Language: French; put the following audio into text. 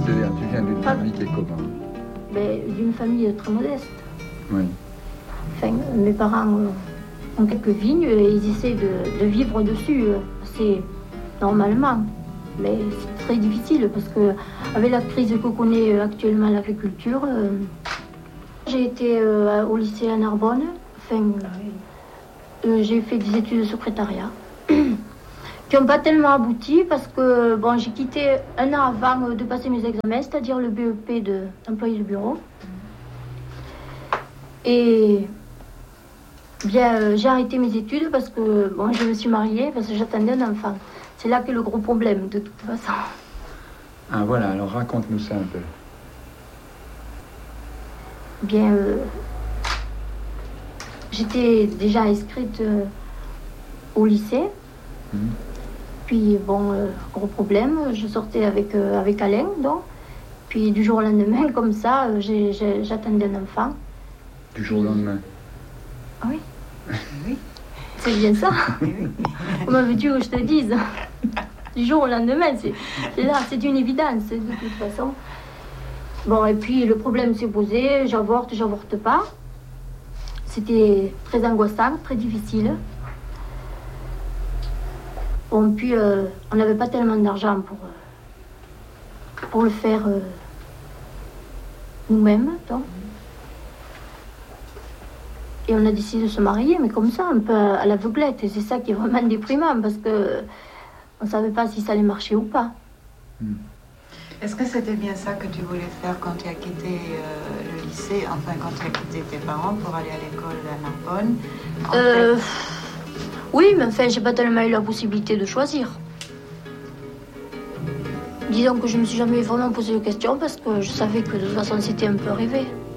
C'est-à-dire, tu viens d'une famille qui est comment? Mais d'une famille très modeste. Oui. Enfin, mes parents ont quelques vignes et ils essaient de vivre dessus assez normalement. Mais c'est très difficile parce que avec la crise que connaît actuellement l'agriculture, j'ai été au lycée à Narbonne. Enfin, j'ai fait des études de secrétariat qui n'ont pas tellement abouti parce que bon, j'ai quitté un an avant de passer mes examens, c'est-à-dire le BEP d'employé de bureau. Et bien, j'ai arrêté mes études parce que bon, je me suis mariée parce que j'attendais un enfant. C'est là qu'est le gros problème, de toute façon. Ah voilà, alors raconte-nous ça un peu. Bien, j'étais déjà inscrite au lycée. Puis, bon, gros problème, je sortais avec Alain, donc. Puis, du jour au lendemain, comme ça, j'attendais un enfant. Du jour au lendemain? Oui. Oui. C'est bien ça. Comment veux-tu que je te dise? Du jour au lendemain, c'est là, c'est une évidence, de toute façon. Bon, et puis le problème s'est posé, j'avorte pas. C'était très angoissant, très difficile. Bon, puis on n'avait pas tellement d'argent pour le faire nous-mêmes, donc. Et on a décidé de se marier, mais comme ça, un peu à l'aveuglette. Et c'est ça qui est vraiment déprimant, parce que on ne savait pas si ça allait marcher ou pas. Est-ce que c'était bien ça que tu voulais faire quand tu as quitté le lycée, enfin quand tu as quitté tes parents pour aller à l'école à Narbonne? Oui, mais enfin, j'ai pas tellement eu la possibilité de choisir. Disons que je me suis jamais vraiment posé de questions parce que je savais que de toute façon c'était un peu rêvé.